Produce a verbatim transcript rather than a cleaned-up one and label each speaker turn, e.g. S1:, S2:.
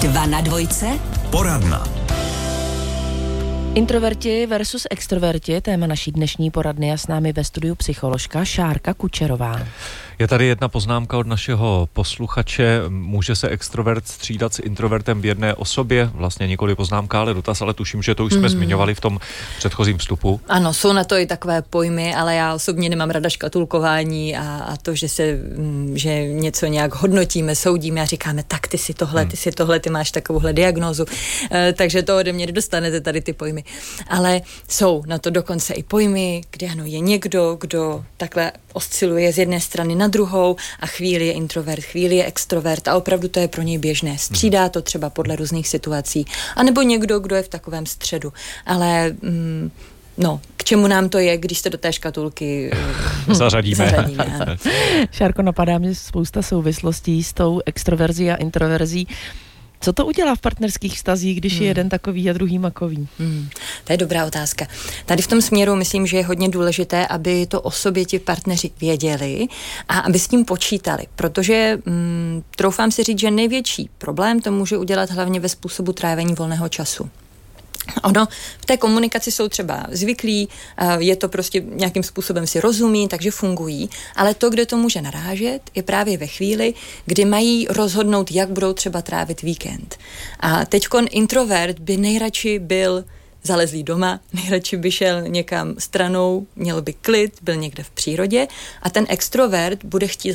S1: Dva na dvojce.
S2: Poradna.
S3: Introverti versus extroverti, téma naší dnešní poradny, a s námi ve studiu psycholožka Šárka Kučerová.
S4: Je tady jedna poznámka od našeho posluchače. Může se extrovert střídat s introvertem v jedné osobě? Vlastně nikoli poznámka, ale dotaz, ale tuším, že to už jsme mm. zmiňovali v tom předchozím vstupu.
S5: Ano, jsou na to i takové pojmy, ale já osobně nemám rada škatulkování a, a to, že se, že něco nějak hodnotíme, soudíme a říkáme, tak ty si tohle, ty si tohle, ty máš takovouhle diagnózu. E, takže to ode mě nedostanete tady ty pojmy. Ale jsou na to dokonce i pojmy, kde ano, je někdo, kdo takhle osciluje z jedné strany na druhou a chvíli je introvert, chvíli je extrovert a opravdu to je pro něj běžné. Střídá to třeba podle různých situací. A nebo někdo, kdo je v takovém středu. Ale mm, no, k čemu nám to je, když se do té škatulky uh,
S4: zařadíme.
S5: zařadíme
S3: Šárko, napadá mě spousta souvislostí s tou extroverzí a introverzí. Co to udělá v partnerských vztazích, když hmm. je jeden takový a druhý makový?
S5: Hmm. To je dobrá otázka. Tady v tom směru myslím, že je hodně důležité, aby to o sobě ti partneři věděli a aby s tím počítali, protože hmm, troufám si říct, že největší problém to může udělat hlavně ve způsobu trávení volného času. Ono, v té komunikaci jsou třeba zvyklí, je to prostě nějakým způsobem si rozumí, takže fungují, ale to, kde to může narážet, je právě ve chvíli, kdy mají rozhodnout, jak budou třeba trávit víkend. A teďkon introvert by nejradši byl zalezlý doma, nejradši by šel někam stranou, měl by klid, byl někde v přírodě a ten extrovert bude chtít